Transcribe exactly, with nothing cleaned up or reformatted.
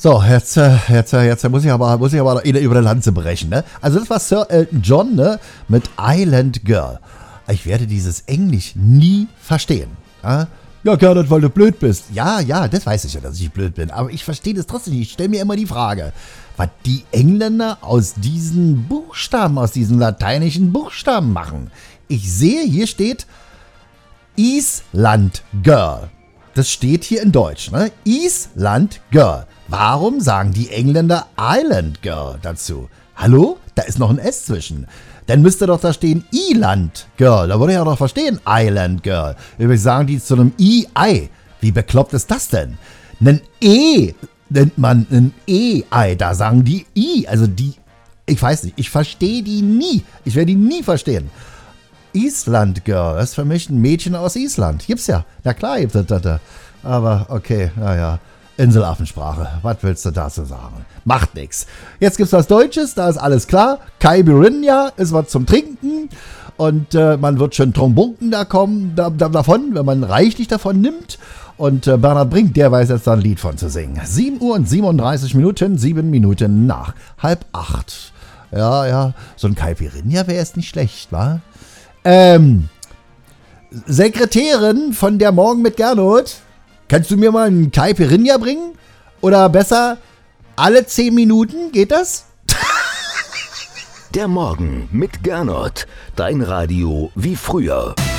So, jetzt, äh, jetzt, äh, jetzt muss ich aber, muss ich aber über die Lanze brechen, ne? Also das war Sir Elton John, ne? Mit Island Girl. Ich werde dieses Englisch nie verstehen. Ja, ja Gernot, weil du blöd bist. Ja, ja, das weiß ich ja, dass ich blöd bin. Aber ich verstehe das trotzdem nicht. Ich stelle mir immer die Frage, was die Engländer aus diesen Buchstaben, aus diesen lateinischen Buchstaben machen. Ich sehe, hier steht Island Girl. Das steht hier in Deutsch, ne? Island Girl. Warum sagen die Engländer Island Girl dazu? Hallo? Da ist noch ein S zwischen. Dann müsste doch da stehen Island Girl. Da würde ich ja doch verstehen, Island Girl. Übrigens sagen die zu einem I-Ei. Wie bekloppt ist das denn? Ein E nennt man ein E-Ei. Da sagen die I. Also die, ich weiß nicht, ich verstehe die nie. Ich werde die nie verstehen. Island Girl, das ist für mich ein Mädchen aus Island. Gibt's ja. Na klar gibt es das. Aber okay, naja. Inselaffensprache. Was willst du dazu sagen? Macht nix. Jetzt gibt's was Deutsches, da ist alles klar. Caipirinha ist was zum Trinken. Und äh, man wird schon Trombunken da kommen, da, da, davon, wenn man reichlich davon nimmt. Und äh, Bernhard Brink, der weiß jetzt da ein Lied von zu singen. sieben Uhr und siebenunddreißig Minuten, sieben Minuten nach halb acht. Ja, ja, so ein Caipirinha wäre jetzt nicht schlecht, wa? Ähm, Sekretärin von der Morgen mit Gernot, kannst du mir mal einen Caipirinha bringen? Oder besser, alle zehn Minuten, geht das? Der Morgen mit Gernot, dein Radio wie früher.